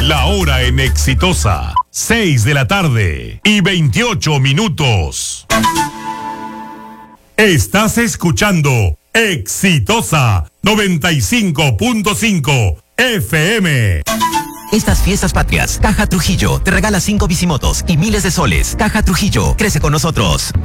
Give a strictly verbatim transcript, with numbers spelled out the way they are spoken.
La hora en Exitosa, seis de la tarde y veintiocho minutos. Estás escuchando Exitosa noventa y cinco punto cinco F M. Estas fiestas patrias, Caja Trujillo te regala cinco bicimotos y miles de soles. Caja Trujillo, crece con nosotros.